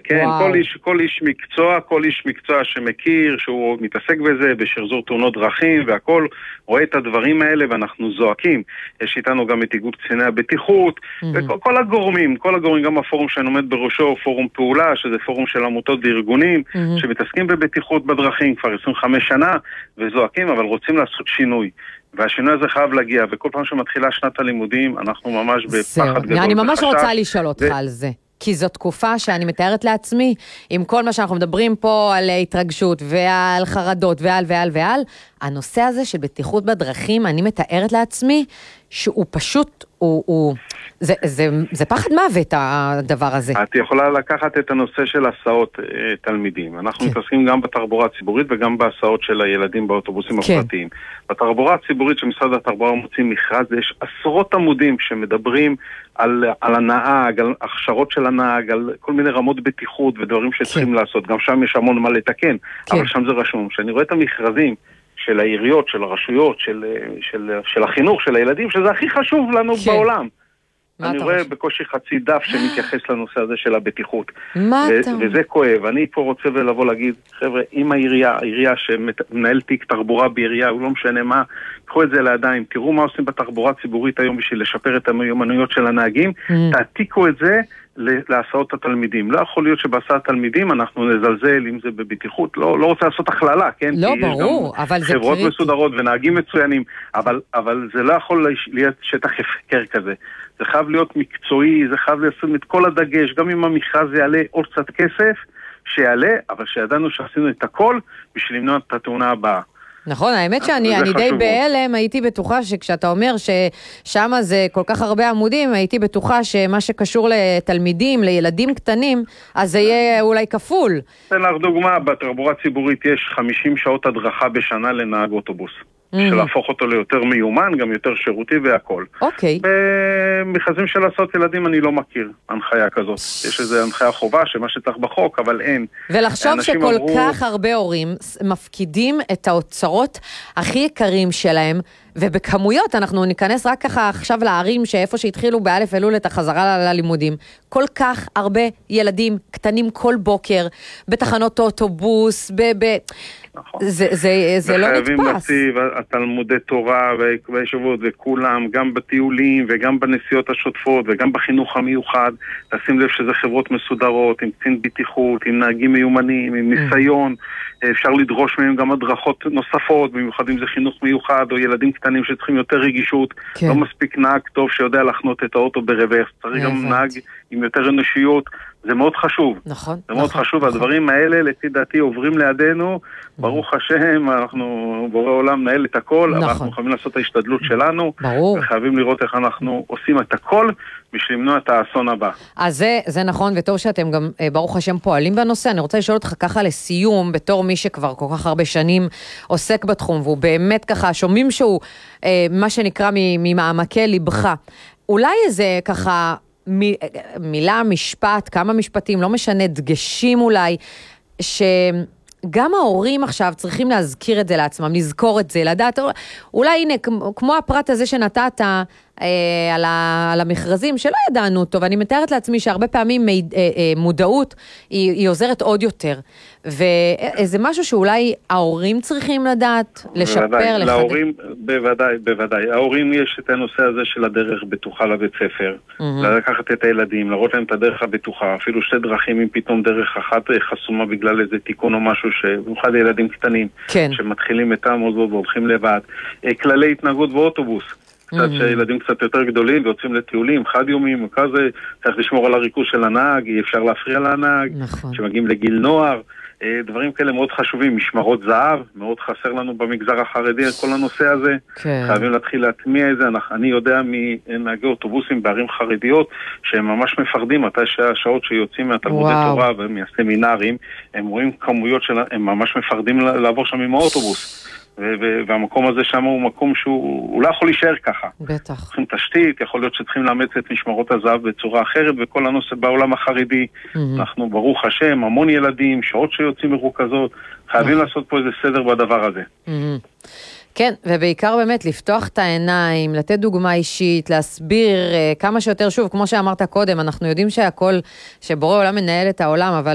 כן, כל איש מקצוע שמכיר, שהוא מתעסק בזה, בשחזור תאונות דרכים והכל, רואה את הדברים האלה ואנחנו זועקים. יש איתנו גם את איגוד קציני הבטיחות, וכל הגורמים, גם הפורום שאני עומד בראשו, פורום פעולה, שזה פורום של עמותות וארגונים, שמתעסקים בבטיחות בדרכים כבר 25 שנה, וזועקים, אבל רוצים לעשות שינוי. והשינוי הזה חייב להגיע, וכל פעם שמתחילה שנת הלימודים, אנחנו ממש בפחד גדול. אני ממש רוצה לשאול אותך על זה. כי זו תקופה שאני מתארת לעצמי, עם כל מה שאנחנו מדברים פה על התרגשות ועל חרדות ועל, הנושא הזה של בטיחות בדרכים, אני מתארת לעצמי שהוא פשוט, זה פחד מוות הדבר הזה. את יכולה לקחת את הנושא של הסעות תלמידים. אנחנו מתעסקים גם בתחבורה הציבורית וגם בהסעות של הילדים באוטובוסים הפרטיים. בתחבורה הציבורית שמשרד התחבורה מוציא מכרז, יש עשרות עמודים שמדברים על הנהג, על הכשרות של הנהג, על כל מיני רמות בטיחות ודברים שצריכים לעשות. גם שם יש המון מה לתקן, אבל שם זה רשום. כשאני רואה את המכרזים של העיריות, של הרשויות, של החינוך, של הילדים, שזה הכי חשוב לנו בעולם. אני רואה בקושי חצי דף שמתייחס לנושא הזה של הבטיחות. וזה כואב. אני פה רוצה לבוא להגיד, חבר'ה, אם העירייה שמנהל תיק תחבורה בעירייה, הוא לא משנה מה, קחו את זה לידיים, תראו מה עושים בתחבורה הציבורית היום בשביל לשפר את המיומנויות של הנהגים, תעתיקו את זה להסעות התלמידים. לא יכול להיות שבהסעת התלמידים אנחנו נזלזל אם זה בבטיחות, לא רוצה לעשות הכללה, כן? לא, ברור, אבל זה חברות מסודרות ונהגים מצוינים, אבל זה לא יכול להיות שטח הפקר כזה. זה חייב להיות מקצועי, זה חייב לשים את כל הדגש, גם אם המכרז יעלה עוד קצת כסף, שיעלה, אבל שידענו שעשינו את הכל בשביל למנוע את התאונה הבאה. נכון, האמת שאני די בהלם, הייתי בטוחה שכשאתה אומר ששם זה כל כך הרבה עמודים, הייתי בטוחה שמה שקשור לתלמידים, לילדים קטנים, אז זה יהיה אולי כפול. אתן לך דוגמה, בתחבורה ציבורית יש 50 שעות הדרכה בשנה לנהג אוטובוס. של להפוך אותו ליותר מיומן, גם יותר שירותי והכל. אוקיי. במכרזים של הסעות ילדים אני לא מכיר הנחיה כזאת. יש איזו הנחיה חובה שמה שצריך בחוק, אבל אין. ולחשוב שכל כך הרבה הורים מפקידים את האוצרות הכי יקרים שלהם, ובכמויות אנחנו ניכנס רק ככה עכשיו לערים שאיפה שהתחילו באלף אלול את החזרה ללימודים. כל כך הרבה ילדים קטנים כל בוקר, בתחנות אוטובוס, נכון. זה לא נתפס. וחייבים להציב התלמודי תורה והישיבות וכולם, גם בטיולים וגם בנסיעות השוטפות וגם בחינוך המיוחד, תשים לב שזה חברות מסודרות, עם קצין בטיחות, עם נהגים מיומנים, עם ניסיון, אפשר לדרוש מהם גם הדרכות נוספות, במיוחד אם זה חינוך מיוחד או ילדים קטנים שצריכים יותר רגישות, לא מספיק נהג טוב שיודע לחנות את האוטו ברוורס, צריך גם נהג עם יותר אנושיות, זה מאוד חשוב. נכון. זה מאוד חשוב, הדברים האלה לפי דעתי עוברים לידינו, ברוך השם, אנחנו בורא עולם נהל את הכל, אבל אנחנו חייבים לעשות את ההשתדלות שלנו, וחייבים לראות איך אנחנו עושים את הכל, בשביל למנוע את האסון הבא. אז זה נכון, וטוב שאתם גם ברוך השם פועלים בנושא. אני רוצה לשאול אותך ככה לסיום, בתור מי שכבר כל כך הרבה שנים עוסק בתחום, והוא באמת ככה, שומעים שהוא מה שנקרא ממעמקי לבך. אולי איזה ככה מילה, משפט, כמה משפטים, לא משנה, דגשים אולי, שגם ההורים עכשיו צריכים להזכיר את זה לעצמם, לזכור את זה, לדעת, אולי הנה, כמו הפרט הזה שנתת על המכרזים, שלא ידענו אותו, ואני מתארת לעצמי שהרבה פעמים מודעות היא עוזרת עוד יותר, וזה משהו שאולי ההורים צריכים לדעת, לשפר, להורים, בוודאי. ההורים יש את הנושא הזה של הדרך בטוחה לבית ספר, לקחת את הילדים, להראות להם את הדרך הבטוחה, אפילו שתי דרכים, אם פתאום דרך אחת חסומה בגלל איזה תיקון או משהו, שבמיוחד ילדים קטנים, שמתחילים איתם והולכים לבד. כללי התנהגות באוטובוס, קצת שהילדים קצת יותר גדולים ויוצאים לטיולים, חד יומים, כזה, צריך לשמור על הריכוז של הנהג, אי אפשר להפריע לנהג, שמגיעים לגיל נוער, דברים כאלה מאוד חשובים, משמרות זהב, מאוד חסר לנו במגזר החרדי, כל הנושא הזה, חייבים להתחיל להטמיע את זה, אני יודע מנהגי אוטובוסים בערים חרדיות, שהם ממש מפחדים, מתי שהשעות שיוצאים מהתלמודי תורה ומהסמינרים, הם רואים כמויות הם ממש מפחדים לעבור שם עם האוטובוס. והמקום הזה שם הוא מקום שהוא לא יכול להישאר ככה. בטח. צריכים תשתית, יכול להיות שצריכים לאמץ את משמרות הזהב בצורה אחרת, וכל הנושא בעולם החרדי, אנחנו ברוך השם, המון ילדים, שעות שיוצאים מרוכזות, חייבים לעשות פה איזה סדר בדבר הזה. כן, ובעיקר באמת לפתוח את העיניים, לתת דוגמה אישית, להסביר כמה שיותר, שוב, כמו שאמרת קודם, אנחנו יודעים שהכל, שבורא עולם מנהל את העולם, אבל